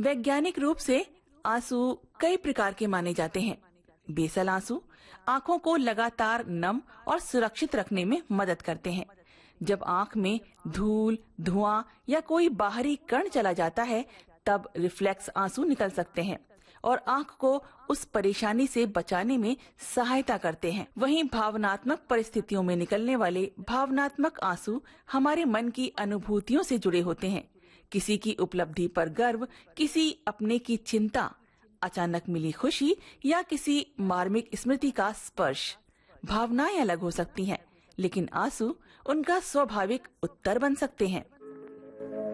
वैज्ञानिक रूप से आंसू कई प्रकार के माने जाते हैं। बेसल आंसू आंखों को लगातार नम और सुरक्षित रखने में मदद करते हैं। जब आंख में धूल, धुआं या कोई बाहरी कण चला जाता है, तब रिफ्लेक्स आंसू निकल सकते हैं और आंख को उस परेशानी से बचाने में सहायता करते हैं। वहीं भावनात्मक परिस्थितियों में निकलने वाले भावनात्मक आंसू हमारे मन की अनुभूतियों से जुड़े होते हैं। किसी की उपलब्धि पर गर्व, किसी अपने की चिंता, अचानक मिली खुशी या किसी मार्मिक स्मृति का स्पर्श। भावनाएं अलग हो सकती हैं, लेकिन आंसू उनका स्वाभाविक उत्तर बन सकते हैं।